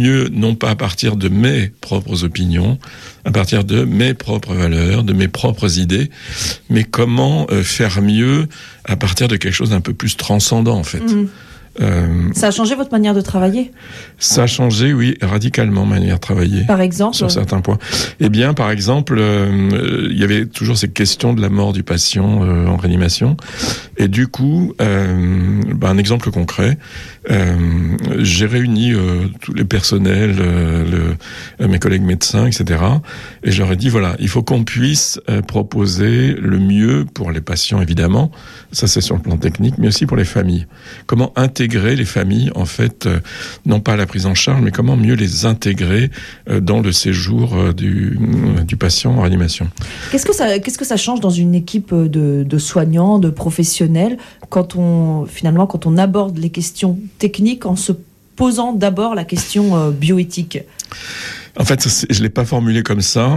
mieux, non pas à partir de mes propres opinions, à partir de mes propres valeurs, de mes propres idées, mais comment faire mieux à partir de quelque chose d'un peu plus transcendant, en fait. Ça a changé votre manière de travailler ? Ça a changé, oui, radicalement ma manière de travailler. Par exemple ? Sur certains points. Eh bien, par exemple, il y avait toujours ces questions de la mort du patient en réanimation. Et du coup, un exemple concret, j'ai réuni tous les personnels, mes collègues médecins, etc. Et je leur ai dit, voilà, il faut qu'on puisse proposer le mieux pour les patients, évidemment. Ça, c'est sur le plan technique, mais aussi pour les familles. Comment intégrer les familles, en fait, non pas à la prise en charge, mais comment mieux les intégrer dans le séjour du patient en réanimation. Qu'est-ce que ça change dans une équipe de soignants, de professionnels, quand on aborde les questions techniques en se posant d'abord la question bioéthique ? En fait, je ne l'ai pas formulé comme ça.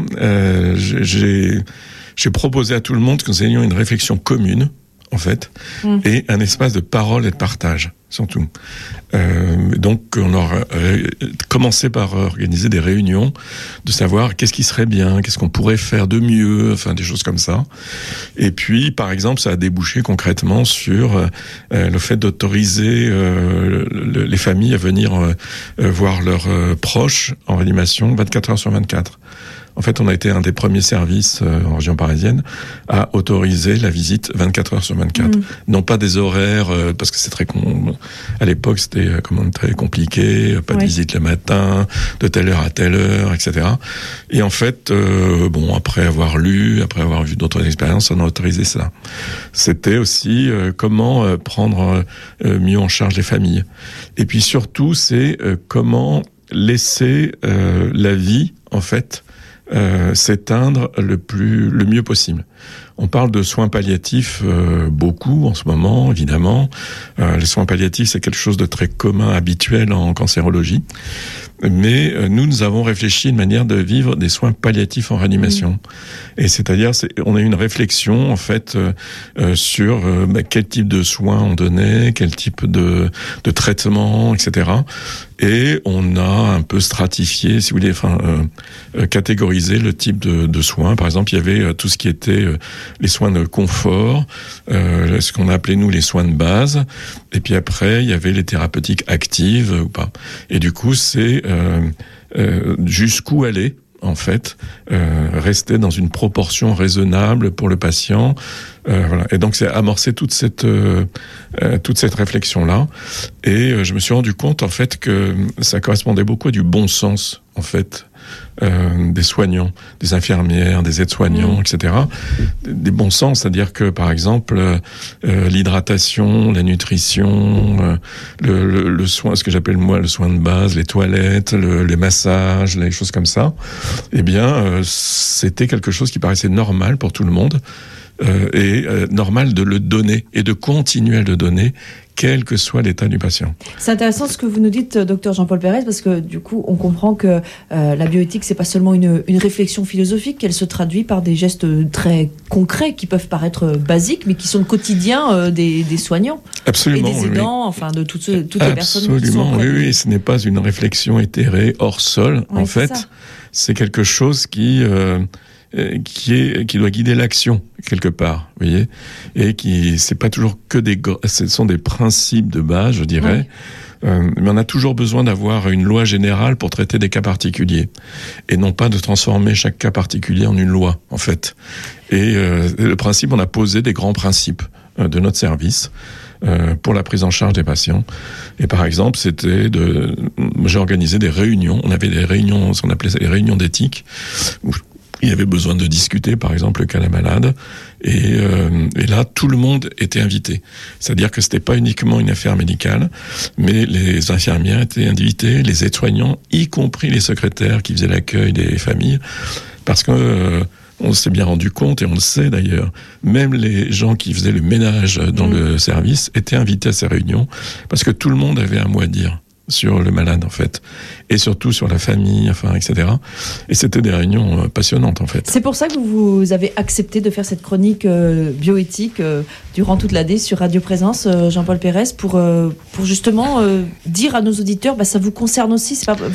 J'ai proposé à tout le monde que nous ayons une réflexion commune, en fait, et un espace de parole et de partage, surtout. Donc, on aura commencé par organiser des réunions, de savoir qu'est-ce qui serait bien, qu'est-ce qu'on pourrait faire de mieux, enfin, des choses comme ça. Et puis, par exemple, ça a débouché concrètement sur le fait d'autoriser les familles à venir voir leurs proches en réanimation 24 heures sur 24. En fait, on a été un des premiers services en région parisienne à autoriser la visite 24 heures sur 24. Non pas des horaires, parce que c'est à l'époque, c'était très compliqué, pas de visite le matin, de telle heure à telle heure, etc. Et en fait, après avoir vu d'autres expériences, on a autorisé ça. C'était aussi comment prendre mieux en charge les familles. Et puis surtout, c'est comment laisser la vie, en fait, s'éteindre le mieux possible. On parle de soins palliatifs beaucoup en ce moment, évidemment. Les soins palliatifs, c'est quelque chose de très commun, habituel en cancérologie. Mais nous avons réfléchi à une manière de vivre des soins palliatifs en réanimation. Et c'est-à-dire, on a eu une réflexion, en fait, sur quel type de soins on donnait, quel type de traitement, etc. Et on a un peu stratifié, si vous voulez, catégorisé le type de soins. Par exemple, il y avait tout ce qui était les soins de confort, ce qu'on a appelé nous les soins de base. Et puis après, il y avait les thérapeutiques actives ou pas. Et du coup, c'est jusqu'où aller, en fait, rester dans une proportion raisonnable pour le patient. Voilà. Et donc, c'est amorcer toute cette réflexion-là. Et je me suis rendu compte, en fait, que ça correspondait beaucoup à du bon sens, en fait, des soignants, des infirmières, des aides-soignants, etc. Des bons sens, c'est-à-dire que, par exemple, l'hydratation, la nutrition, le soin, ce que j'appelle moi le soin de base, les toilettes, les massages, les choses comme ça, eh bien, c'était quelque chose qui paraissait normal pour tout le monde. Normal de le donner et de continuer à le donner, quel que soit l'état du patient. C'est intéressant ce que vous nous dites, docteur Jean-Paul Pérez, parce que du coup, on comprend que la bioéthique, c'est pas seulement une réflexion philosophique, qu'elle se traduit par des gestes très concrets qui peuvent paraître basiques, mais qui sont le quotidien des soignants. Absolument, et des aidants, enfin de toutes les personnes qui sont Absolument, oui, ce n'est pas une réflexion éthérée hors sol, en fait. C'est quelque chose qui doit guider l'action quelque part, vous voyez, et c'est pas toujours que ce sont des principes de base, je dirais. Mais on a toujours besoin d'avoir une loi générale pour traiter des cas particuliers, et non pas de transformer chaque cas particulier en une loi, en fait. Et le principe, on a posé des grands principes de notre service pour la prise en charge des patients. Et par exemple, j'ai organisé des réunions. On avait des réunions, ce qu'on appelait ça les réunions d'éthique, où il y avait besoin de discuter, par exemple, le cas de la malade. Et là, tout le monde était invité. C'est-à-dire que c'était pas uniquement une affaire médicale, mais les infirmières étaient invitées, les aides-soignants, y compris les secrétaires qui faisaient l'accueil des familles, parce que on s'est bien rendu compte, et on le sait d'ailleurs, même les gens qui faisaient le ménage dans le service étaient invités à ces réunions, parce que tout le monde avait un mot à dire sur le malade, en fait, et surtout sur la famille, etc. Et c'était des réunions passionnantes, en fait. C'est pour ça que vous avez accepté de faire cette chronique bioéthique durant toute l'année sur Radio Présence, Jean-Paul Pérez, pour justement dire à nos auditeurs, ça vous concerne aussi, c'est pas